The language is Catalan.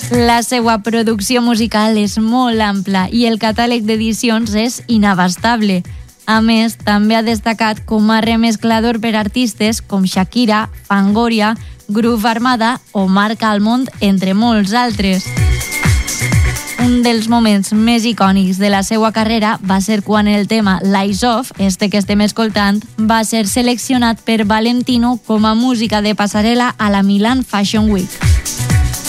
La seva producció musical és molt ampla i el catàleg d'edicions és inabastable. A més, també ha destacat com a remesclador per artistes com Shakira, Fangoria, Groove Armada o Marc Almond, entre molts altres. Un dels moments més icònics de la seva carrera va ser quan el tema Lies Off, que estem escoltant, va ser seleccionat per Valentino com a música de passarel·la a la Milan Fashion Week.